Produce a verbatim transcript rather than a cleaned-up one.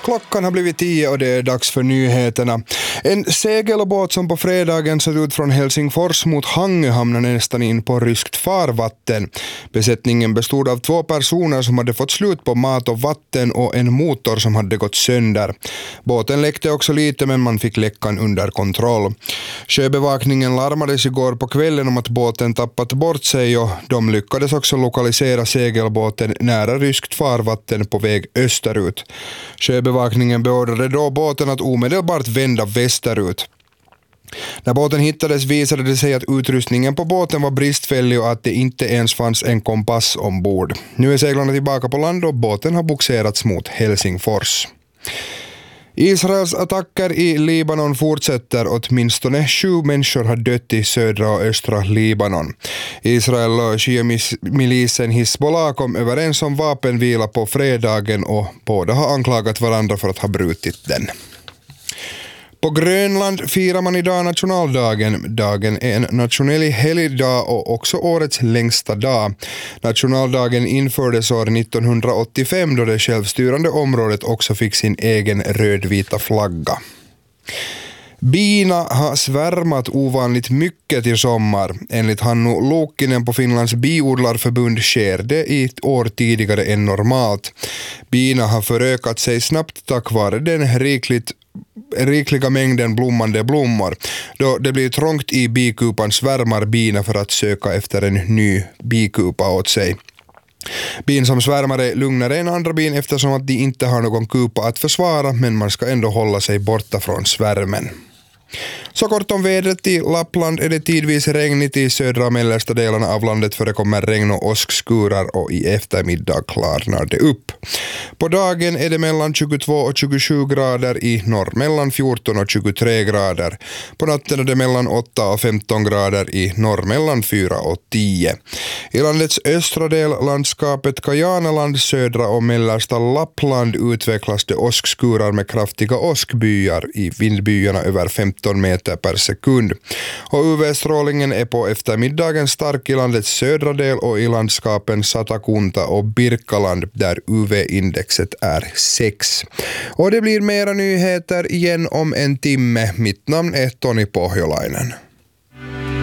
Klockan har blivit tio och det är dags för nyheterna. En segelbåt som på fredagen satt ut från Helsingfors mot Hangö hamnade nästan in på ryskt farvatten. Besättningen bestod av två personer som hade fått slut på mat och vatten och en motor som hade gått sönder. Båten läckte också lite, men man fick läckan under kontroll. Sjöbevakningen larmades igår på kvällen om att båten tappat bort sig och de lyckades också lokalisera segelbåten nära ryskt farvatten på väg österut. Sjöbevakningen beordrade då båten att omedelbart vända västerut. När båten hittades visade det sig att utrustningen på båten var bristfällig och att det inte ens fanns en kompass ombord. Nu är seglarna tillbaka på land och båten har bogserats mot Helsingfors. Israels attacker i Libanon fortsätter. Åtminstone sju människor har dött i södra och östra Libanon. Israel och shia-milisen Hezbollah kom överens om vapenvila på fredagen och båda har anklagat varandra för att ha brutit den. På Grönland firar man idag nationaldagen. Dagen är en nationell helgdag och också årets längsta dag. Nationaldagen infördes år nittonhundraåttiofem då det självstyrande området också fick sin egen rödvita flagga. Bina har svärmat ovanligt mycket i sommar. Enligt Hannu Luukkinen på Finlands biodlarförbund sker det i ett år tidigare än normalt. Bina har förökat sig snabbt tack vare den rikligt rikliga mängden blommande blommor. Då det blir trångt i bikupan svärmar bina för att söka efter en ny bikupa åt sig. Bin som svärmar är lugnare än andra bin eftersom att de inte har någon kupa att försvara, men man ska ändå hålla sig borta från svärmen. Så kort om vädret. I Lappland är det tidvis regnigt, i södra och mellersta delarna av landet förekommer regn och åskskurar och i eftermiddag klarnar det upp. På dagen är det mellan tjugotvå och tjugosju grader, i norr mellan fjorton och tjugotre grader. På natten är det mellan åtta och femton grader, i norr mellan fyra och tio. I landets östra del, landskapet Kajanaland, södra och mellersta Lappland, utvecklas det åskskurar med kraftiga åskbyar i vindbyarna över femton meter per sekund. Och U V-strålningen är på eftermiddagen stark i landets södra del och i landskapen Satakunta och Birkaland där U V-indexet är sex. Och det blir mera nyheter igen om en timme. Mitt namn är Toni Pohjolainen.